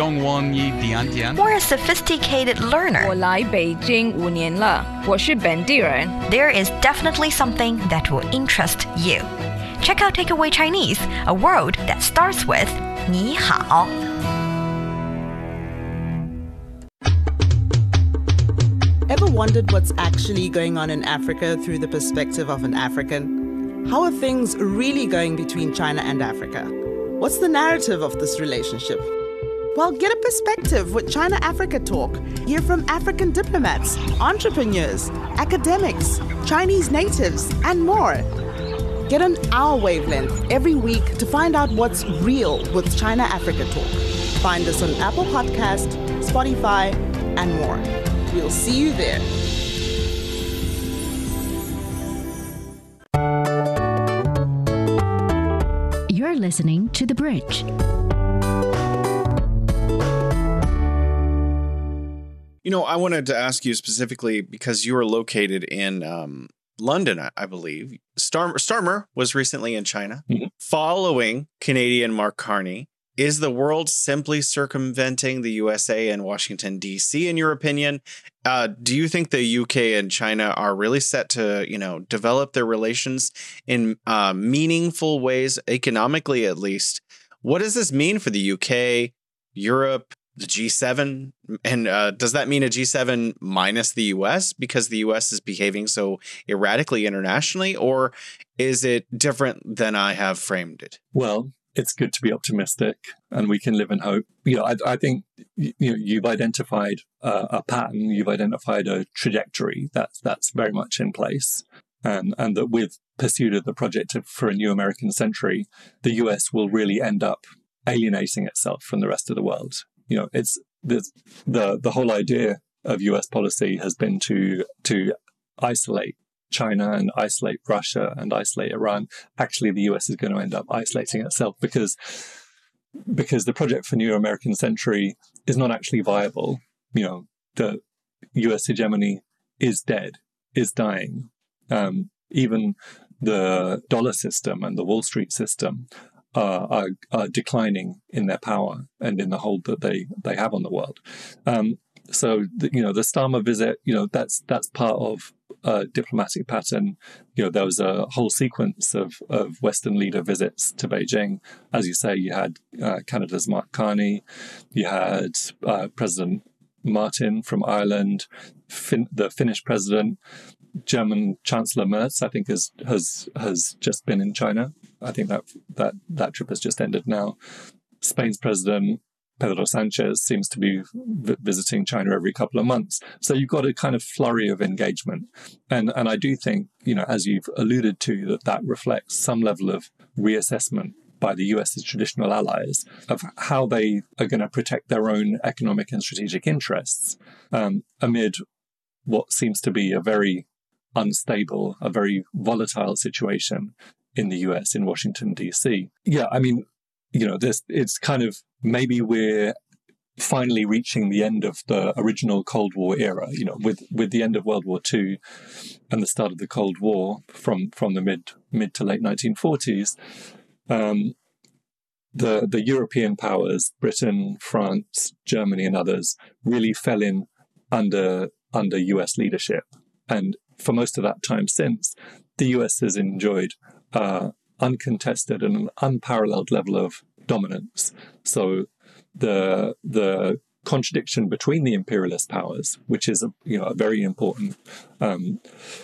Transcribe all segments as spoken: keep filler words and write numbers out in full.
中文一点点 or a sophisticated 我 learner, 来北京五年了，我是本地人。 there is definitely something that will interest you. Check out Takeaway Chinese, a word that starts with 你好. Ever wondered what's actually going on in Africa through the perspective of an African? How are things really going between China and Africa? What's the narrative of this relationship? Well, get a perspective with China-Africa Talk. Hear from African diplomats, entrepreneurs, academics, Chinese natives, and more. Get on our wavelength every week to find out what's real with China-Africa Talk. Find us on Apple Podcast, Spotify, and more. We'll see you there. You're listening to The Bridge. You know, I wanted to ask you specifically because you are located in um, London, I, I believe. Star- Starmer was recently in China. Mm-hmm. Following Canadian Mark Carney, is the world simply circumventing the U S A and Washington, D C, in your opinion? Uh, do you think the U K and China are really set to, you know, develop their relations in uh, meaningful ways, economically at least? What does this mean for the U K, Europe, the G seven? And uh, does that mean a G seven minus the U S because the U S is behaving so erratically internationally? Or is it different than I have framed it? Well, it's good to be optimistic and we can live in hope. You know, I, I think you know, you've identified uh, a pattern, you've identified a trajectory that's that's very much in place. And, and that with pursuit of the project of, for a new American century, the U S will really end up alienating itself from the rest of the world. You know, it's the the the whole idea of U S policy has been to to isolate China and isolate Russia and isolate Iran. Actually, the U S is going to end up isolating itself because because the project for New American Century is not actually viable. You know, the U S hegemony is dead, is dying. Um, even the dollar system and the Wall Street system uh, are, are declining in their power and in the hold that they, they have on the world. Um, so, the, you know, the Starmer visit, you know, that's that's part of a diplomatic pattern. You know, there was a whole sequence of, of Western leader visits to Beijing. As you say, you had uh, Canada's Mark Carney, you had uh, President Martin from Ireland, fin- the Finnish president, German Chancellor Merz, I think, has has has just been in China. I think that that that trip has just ended now. Spain's president Pedro Sanchez seems to be v- visiting China every couple of months. So you've got a kind of flurry of engagement. And and I do think, you know, as you've alluded to, that that reflects some level of reassessment by the U S's traditional allies of how they are going to protect their own economic and strategic interests um, amid what seems to be a very unstable, a very volatile situation in the U S, in Washington, D C. Yeah, I mean, you know, this it's kind of maybe we're finally reaching the end of the original Cold War era, you know, with, with the end of World War Two and the start of the Cold War from, from the mid mid to late nineteen forties. Um, the the European powers, Britain, France, Germany, and others, really fell in under under U S leadership. And for most of that time since, the U S has enjoyed uh, uncontested and an unparalleled level of dominance. So the the contradiction between the imperialist powers, which is a, you know a very important um,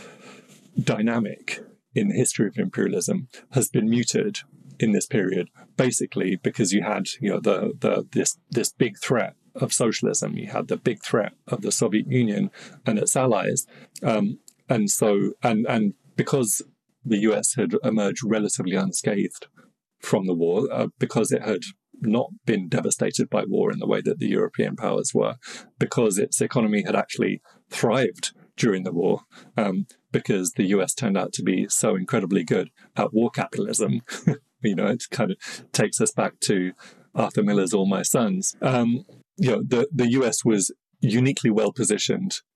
dynamic in the history of imperialism, has been muted in this period, basically because you had you know the the this this big threat of socialism, you had the big threat of the Soviet Union and its allies, um, and so and and because the U S had emerged relatively unscathed from the war, uh, because it had not been devastated by war in the way that the European powers were, because its economy had actually thrived during the war, um, because the U S turned out to be so incredibly good at war capitalism. You know, it kind of takes us back to Arthur Miller's All My Sons. Um, you know, the, the U S was uniquely well positioned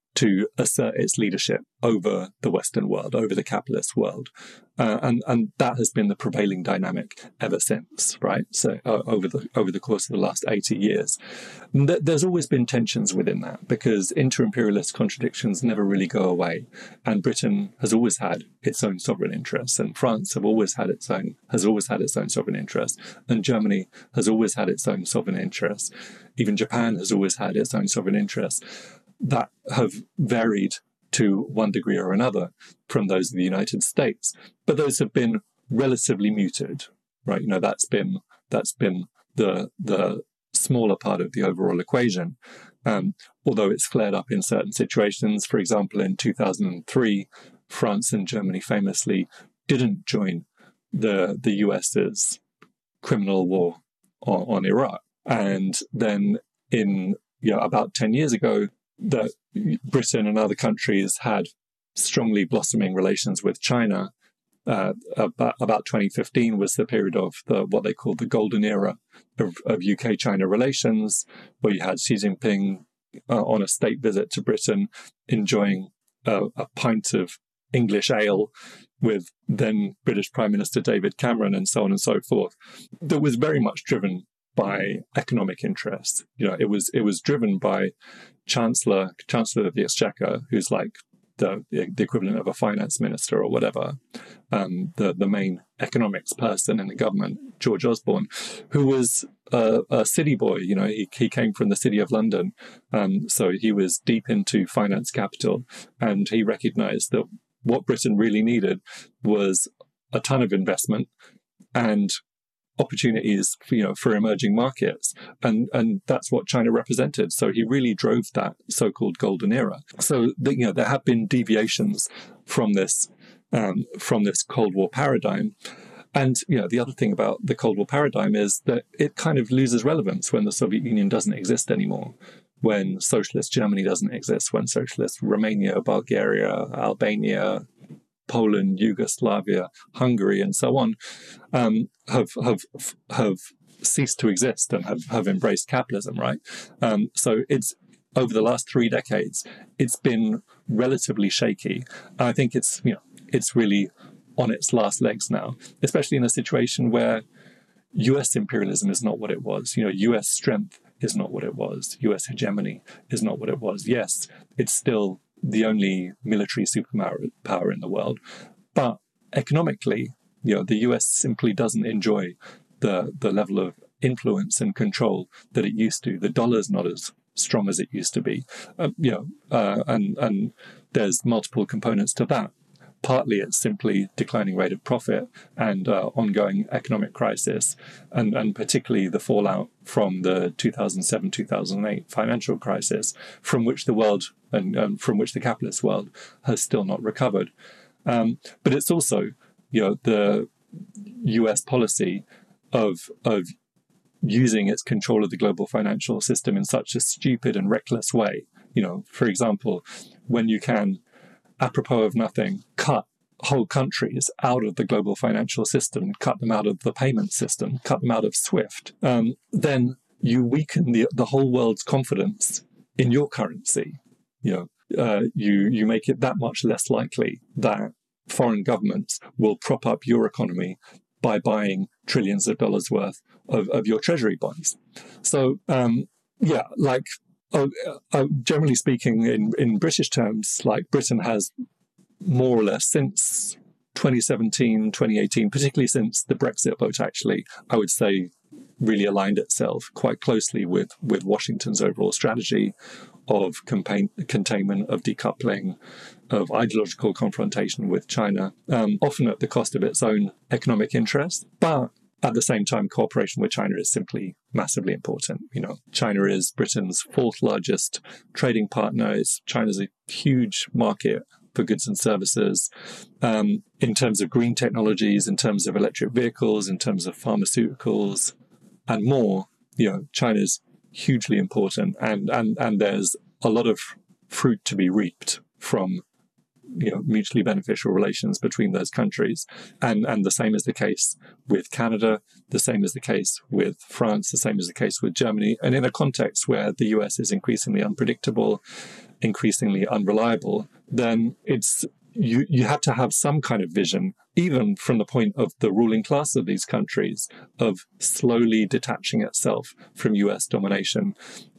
to assert its leadership over the Western world, over the capitalist world. Uh, and, and that has been the prevailing dynamic ever since, right? So uh, over the over the course of the last eighty years. Th- there's always been tensions within that because inter-imperialist contradictions never really go away. And Britain has always had its own sovereign interests, and France have always had its own, has always had its own sovereign interests, and Germany has always had its own sovereign interests. Even Japan has always had its own sovereign interests that have varied to one degree or another from those of the United States. But those have been relatively muted, right? You know, that's been that's been the the smaller part of the overall equation. Um, although it's flared up in certain situations. For example, in two thousand three, France and Germany famously didn't join the the US's criminal war on, on Iraq. And then in you know, about ten years ago, that Britain and other countries had strongly blossoming relations with China. Uh, about, about twenty fifteen was the period of the what they called the golden era of, of U K-China relations, where you had Xi Jinping uh, on a state visit to Britain, enjoying a, a pint of English ale with then British Prime Minister David Cameron, and so on and so forth. That was very much driven by economic interests. You know, it was it was driven by Chancellor Chancellor of the Exchequer, who's like the the equivalent of a finance minister or whatever, um, the the main economics person in the government, George Osborne, who was a, a city boy. You know, he he came from the city of London, um, so he was deep into finance capital, and he recognised that what Britain really needed was a ton of investment and opportunities for, you know, for emerging markets. And, and that's what China represented. So he really drove that so-called golden era. So, the, you know, there have been deviations from this, um, from this Cold War paradigm. And, you know, the other thing about the Cold War paradigm is that it kind of loses relevance when the Soviet Union doesn't exist anymore, when socialist Germany doesn't exist, when socialist Romania, Bulgaria, Albania, Poland, Yugoslavia, Hungary, and so on, um, have have have ceased to exist and have, have embraced capitalism, right? Um, so it's over the last three decades, it's been relatively shaky. And I think it's you know it's really on its last legs now, especially in a situation where U S imperialism is not what it was. You know, U S strength is not what it was. U S hegemony is not what it was. Yes, it's still the only military superpower in the world. But economically, you know, the U S simply doesn't enjoy the the level of influence and control that it used to. The dollar's not as strong as it used to be. Uh, you know, uh, and and there's multiple components to that. Partly it's simply declining rate of profit and uh, ongoing economic crisis, and, and particularly the fallout from the two thousand seven two thousand eight financial crisis, from which the world and um, from which the capitalist world has still not recovered. Um, but it's also, you know, the U S policy of of using its control of the global financial system in such a stupid and reckless way. You know, for example, when you can, apropos of nothing, cut whole countries out of the global financial system, cut them out of the payment system, cut them out of SWIFT, um, then you weaken the, the whole world's confidence in your currency. You know, uh, you you make it that much less likely that foreign governments will prop up your economy by buying trillions of dollars worth of, of your treasury bonds. So, um, yeah, like, uh, uh, generally speaking, in, in British terms, like Britain has more or less since twenty seventeen, twenty eighteen, particularly since the Brexit vote, actually, I would say really aligned itself quite closely with, with Washington's overall strategy of campaign, containment, of decoupling, of ideological confrontation with China, um, often at the cost of its own economic interests. But at the same time, cooperation with China is simply massively important. You know, China is Britain's fourth largest trading partner. It's, China's a huge market for goods and services, um, in terms of green technologies, in terms of electric vehicles, in terms of pharmaceuticals, and more. You know, China's hugely important, and and and there's a lot of fruit to be reaped from, you know, mutually beneficial relations between those countries. And and the same is the case with Canada, the same is the case with France, the same is the case with Germany. And in a context where the U S is increasingly unpredictable, increasingly unreliable, then it's you you have to have some kind of vision, even from the point of the ruling class of these countries, of slowly detaching itself from U S domination.